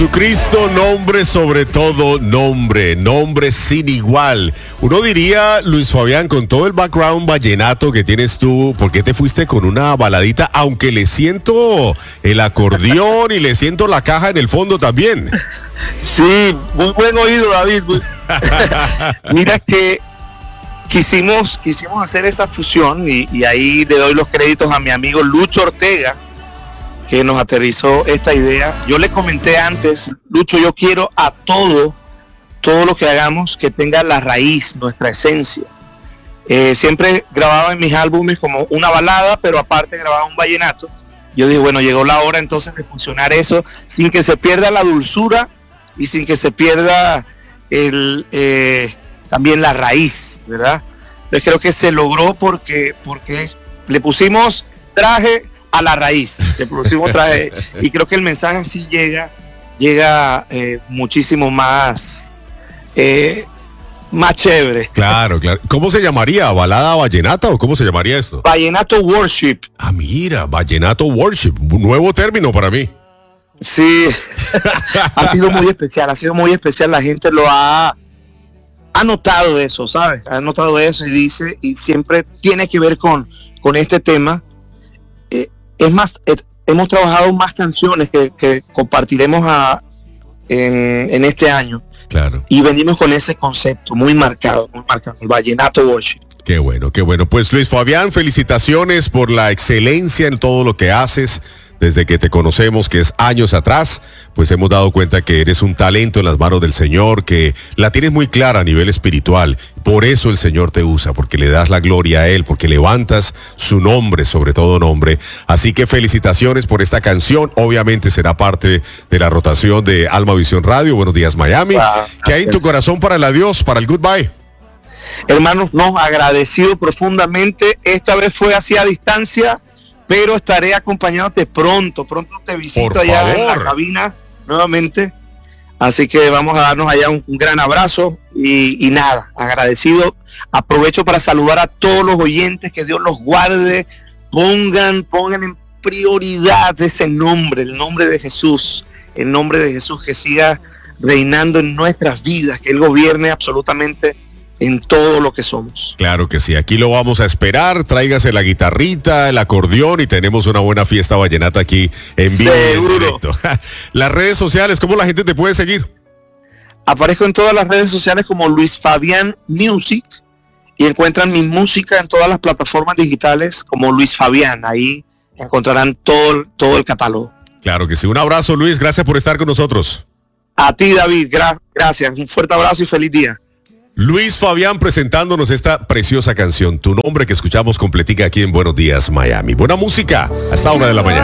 Jesucristo, nombre sobre todo nombre, nombre sin igual. Uno diría, Luis Fabián, con todo el background vallenato que tienes tú, ¿por qué te fuiste con una baladita? Aunque le siento el acordeón y le siento la caja en el fondo también. Sí, muy buen oído, David. Mira que quisimos hacer esa fusión y ahí le doy los créditos a mi amigo Lucho Ortega, que nos aterrizó esta idea. Yo le comenté antes, Lucho, yo quiero a todo lo que hagamos que tenga la raíz, nuestra esencia. Siempre grababa en mis álbumes como una balada, pero aparte grababa un vallenato. Yo dije, bueno, llegó la hora entonces de fusionar eso sin que se pierda la dulzura y sin que se pierda también la raíz, ¿verdad? Yo creo que se logró porque le pusimos traje a la raíz, le pusimos traje, y creo que el mensaje así llega muchísimo más chévere. Claro. ¿Cómo se llamaría? ¿Balada vallenata o cómo se llamaría esto? Vallenato Worship. Ah, mira, Vallenato Worship, un nuevo término para mí. Sí, ha sido muy especial, la gente lo ha notado eso, ¿sabes? Ha notado eso y dice, y siempre tiene que ver con este tema. Es más, hemos trabajado más canciones que compartiremos en este año. Claro. Y venimos con ese concepto muy marcado, el Vallenato Worship. Qué bueno. Pues Luis Fabián, felicitaciones por la excelencia en todo lo que haces. Desde que te conocemos, que es años atrás, pues hemos dado cuenta que eres un talento en las manos del Señor, que la tienes muy clara a nivel espiritual. Por eso el Señor te usa, porque le das la gloria a Él, porque levantas su nombre, sobre todo nombre. Así que felicitaciones por esta canción. Obviamente será parte de la rotación de Alma Visión Radio. Buenos días, Miami. ¿Qué hay en tu corazón para el adiós, para el goodbye? Hermanos, agradecido profundamente. Esta vez fue así a distancia, pero estaré acompañándote pronto te visito allá en la cabina nuevamente, así que vamos a darnos allá un gran abrazo y nada, agradecido. Aprovecho para saludar a todos los oyentes, que Dios los guarde, pongan en prioridad ese nombre, el nombre de Jesús, que siga reinando en nuestras vidas, que Él gobierne absolutamente en todo lo que somos. Claro que sí, aquí lo vamos a esperar. Tráigase la guitarrita, el acordeón y tenemos una buena fiesta vallenata aquí en vivo. Seguro. En directo. Las redes sociales, ¿cómo la gente te puede seguir? Aparezco en todas las redes sociales como Luis Fabián Music y encuentran mi música en todas las plataformas digitales como Luis Fabián. Ahí encontrarán todo el catálogo. Claro que sí. Un abrazo, Luis. Gracias por estar con nosotros. A ti, David. Gracias. Un fuerte abrazo y feliz día. Luis Fabián presentándonos esta preciosa canción, Tu Nombre, que escuchamos completica aquí en Buenos Días, Miami. Buena música, hasta 1 de la mañana.